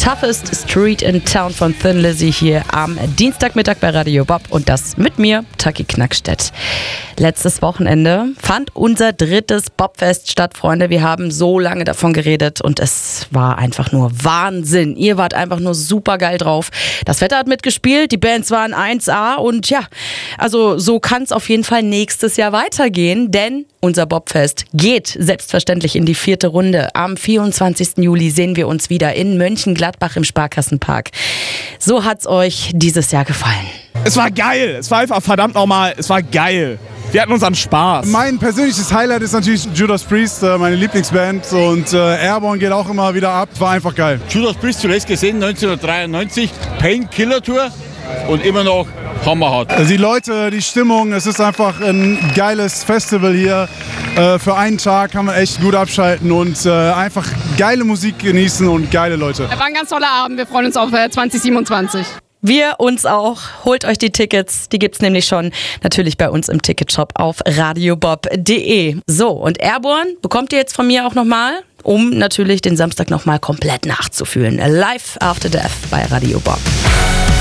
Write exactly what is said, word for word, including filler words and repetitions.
Toughest Street in Town von Thin Lizzy hier am Dienstagmittag bei Radio Bob und das mit mir, Taki Knackstedt. Letztes Wochenende fand unser drittes Bobfest statt, Freunde. Wir haben so lange davon geredet und es war einfach nur Wahnsinn. Ihr wart einfach nur super geil drauf. Das Wetter hat mitgespielt, die Bands waren eins A und ja, also so kann es auf jeden Fall nächstes Jahr weitergehen, denn unser Bobfest geht selbstverständlich in die vierte Runde. Am vierundzwanzigsten Juli sehen wir uns wieder in Mönchengladbach im Sparkassenpark. So hat's euch dieses Jahr gefallen? Es war geil. Es war einfach verdammt nochmal, es war geil. Wir hatten unseren Spaß. Mein persönliches Highlight ist natürlich Judas Priest, meine Lieblingsband. Und äh, Airborne geht auch immer wieder ab. War einfach geil. Judas Priest zuletzt gesehen, neunzehnhundertdreiundneunzig. Painkiller Tour. Und immer noch hammerhart. Also die Leute, die Stimmung, es ist einfach ein geiles Festival hier. Äh, für einen Tag kann man echt gut abschalten und äh, einfach geile Musik genießen und geile Leute. War ein ganz toller Abend. Wir freuen uns auf äh, zwanzig siebenundzwanzig. Wir uns auch. Holt euch die Tickets. Die gibt's nämlich schon natürlich bei uns im Ticketshop auf radiobob punkt de. So, und Airborne bekommt ihr jetzt von mir auch nochmal, um natürlich den Samstag nochmal komplett nachzufühlen. Live After Death bei Radio Bob.